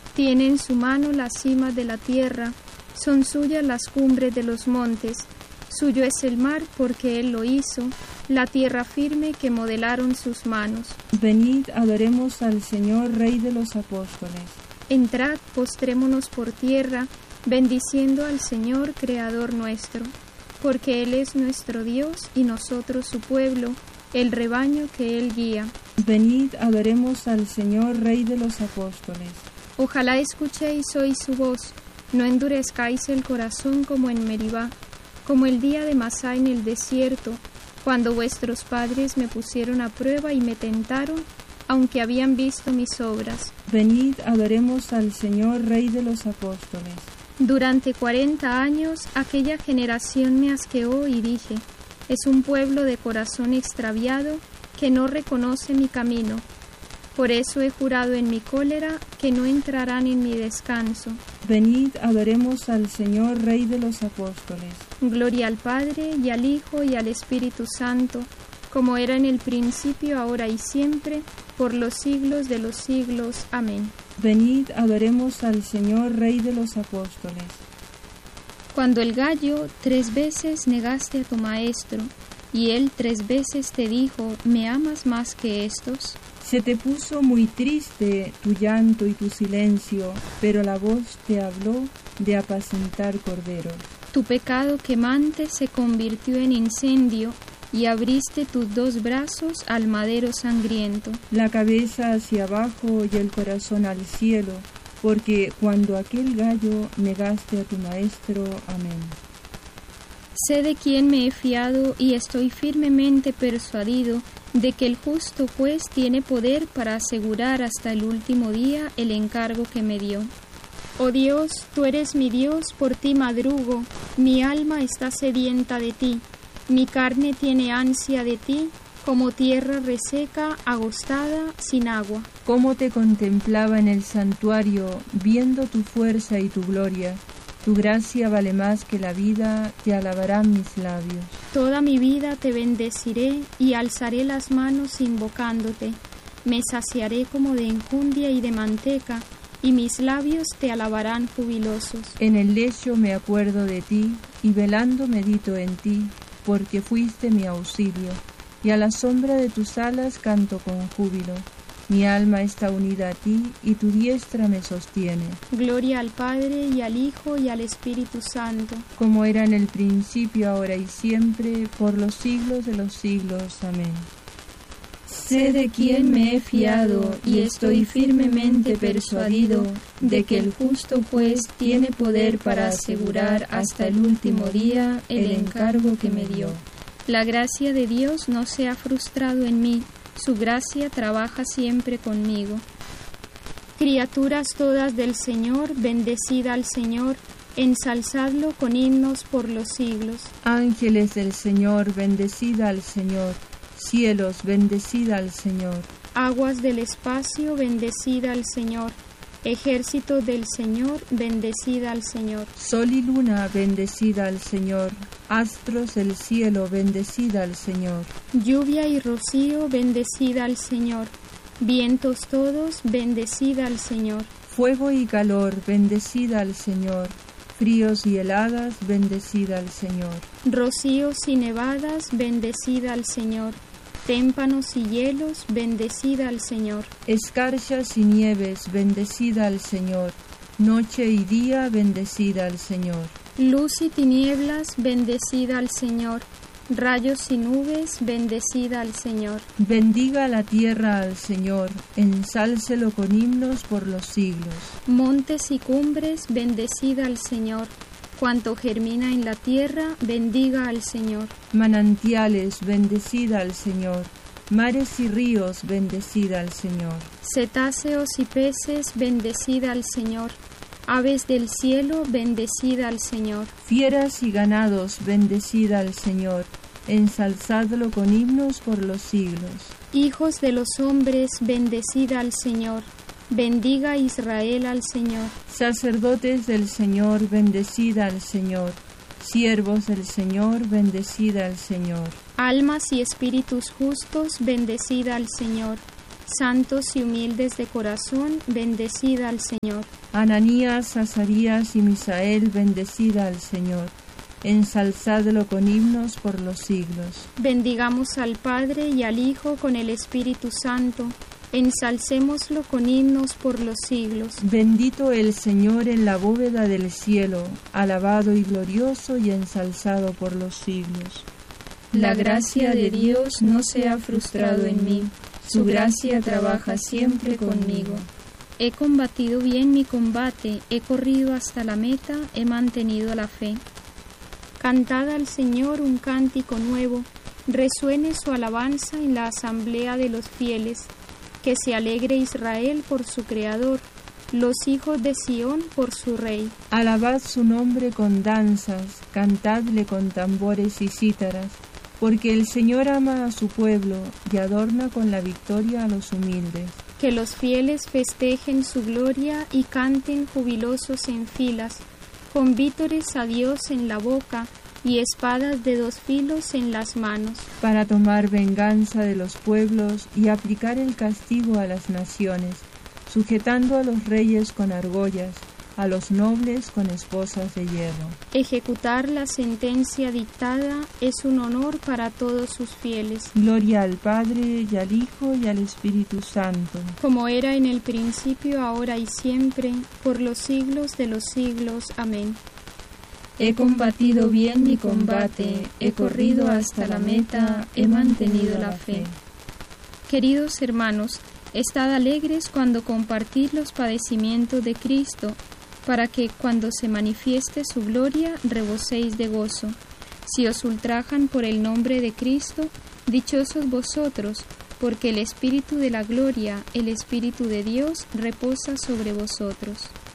Tiene en su mano las cimas de la tierra, son suyas las cumbres de los montes. Suyo es el mar porque Él lo hizo, la tierra firme que modelaron sus manos. Venid, adoremos al Señor, Rey de los apóstoles. Entrad, postrémonos por tierra, bendiciendo al Señor, Creador nuestro, porque Él es nuestro Dios y nosotros su pueblo, el rebaño que Él guía. Venid, adoremos al Señor, Rey de los apóstoles. Ojalá escuchéis hoy su voz, no endurezcáis el corazón como en Meribá, como el día de Masá en el desierto, cuando vuestros padres me pusieron a prueba y me tentaron, aunque habían visto mis obras. Venid, adoremos al Señor, Rey de los apóstoles. Durante 40 años aquella generación me asqueó y dije, es un pueblo de corazón extraviado que no reconoce mi camino. Por eso he jurado en mi cólera que no entrarán en mi descanso. Venid, adoremos al Señor, Rey de los apóstoles. Gloria al Padre, y al Hijo, y al Espíritu Santo, como era en el principio, ahora y siempre, por los siglos de los siglos. Amén. Venid, adoremos al Señor, Rey de los apóstoles. Cuando el gallo 3 veces negaste a tu maestro, y él 3 veces te dijo, ¿me amas más que estos? Se te puso muy triste tu llanto y tu silencio, pero la voz te habló de apacentar corderos. Tu pecado quemante se convirtió en incendio, y abriste tus 2 brazos al madero sangriento. La cabeza hacia abajo y el corazón al cielo, porque cuando aquel gallo negaste a tu maestro. Amén. Sé de quién me he fiado y estoy firmemente persuadido de que el justo juez tiene poder para asegurar hasta el último día el encargo que me dio. Oh Dios, tú eres mi Dios, por ti madrugo, mi alma está sedienta de ti, mi carne tiene ansia de ti, como tierra reseca, agostada, sin agua. Cómo te contemplaba en el santuario, viendo tu fuerza y tu gloria. Tu gracia vale más que la vida, te alabarán mis labios. Toda mi vida te bendeciré y alzaré las manos invocándote. Me saciaré como de enjundia y de manteca, y mis labios te alabarán jubilosos. En el lecho me acuerdo de ti, y velando medito en ti, porque fuiste mi auxilio, y a la sombra de tus alas canto con júbilo. Mi alma está unida a ti, y tu diestra me sostiene. Gloria al Padre, y al Hijo, y al Espíritu Santo. Como era en el principio, ahora y siempre, por los siglos de los siglos. Amén. Sé de quién me he fiado, y estoy firmemente persuadido de que el justo juez tiene poder para asegurar hasta el último día el encargo que me dio. La gracia de Dios no se ha frustrado en mí, su gracia trabaja siempre conmigo. Criaturas todas del Señor, bendecida al Señor, ensalzadlo con himnos por los siglos. Ángeles del Señor, bendecida al Señor. Cielos, bendecida al Señor. Aguas del espacio, bendecida al Señor. Ejército del Señor, bendecida al Señor. Sol y luna, bendecida al Señor. Astros del cielo, bendecida al Señor. Lluvia y rocío, bendecida al Señor. Vientos todos, bendecida al Señor. Fuego y calor, bendecida al Señor. Fríos y heladas, bendecida al Señor. Rocíos y nevadas, bendecida al Señor. Témpanos y hielos, bendecida al Señor. Escarchas y nieves, bendecida al Señor. Noche y día, bendecida al Señor. Luz y tinieblas, bendecida al Señor. Rayos y nubes, bendecida al Señor. Bendiga la tierra al Señor, ensálcelo con himnos por los siglos. Montes y cumbres, bendecida al Señor. Cuanto germina en la tierra, bendiga al Señor. Manantiales, bendecida al Señor. Mares y ríos, bendecida al Señor. Cetáceos y peces, bendecida al Señor. Aves del cielo, bendecida al Señor. Fieras y ganados, bendecida al Señor. Ensalzadlo con himnos por los siglos. Hijos de los hombres, bendecida al Señor. Bendiga Israel al Señor. Sacerdotes del Señor, bendecida al Señor. Siervos del Señor, bendecida al Señor. Almas y espíritus justos, bendecida al Señor. Santos y humildes de corazón, bendecid al Señor. Ananías, Azarías y Misael, bendecid al Señor. Ensalzadlo con himnos por los siglos. Bendigamos al Padre y al Hijo con el Espíritu Santo. Ensalcémoslo con himnos por los siglos. Bendito el Señor en la bóveda del cielo, alabado y glorioso y ensalzado por los siglos. La gracia de Dios no se ha frustrado en mí, su gracia trabaja siempre conmigo. He combatido bien mi combate, he corrido hasta la meta, he mantenido la fe. Cantad al Señor un cántico nuevo, resuene su alabanza en la asamblea de los fieles. Que se alegre Israel por su Creador, los hijos de Sión por su Rey. Alabad su nombre con danzas, cantadle con tambores y cítaras, porque el Señor ama a su pueblo y adorna con la victoria a los humildes. Que los fieles festejen su gloria y canten jubilosos en filas, con vítores a Dios en la boca y espadas de 2 filos en las manos, para tomar venganza de los pueblos y aplicar el castigo a las naciones, sujetando a los reyes con argollas, a los nobles con esposas de hierro. Ejecutar la sentencia dictada es un honor para todos sus fieles. Gloria al Padre, y al Hijo, y al Espíritu Santo. Como era en el principio, ahora y siempre, por los siglos de los siglos. Amén. He combatido bien mi combate, he corrido hasta la meta, he mantenido la fe. Queridos hermanos, estad alegres cuando compartid los padecimientos de Cristo, para que cuando se manifieste su gloria reboséis de gozo. Si os ultrajan por el nombre de Cristo, dichosos vosotros, porque el Espíritu de la gloria, el Espíritu de Dios, reposa sobre vosotros.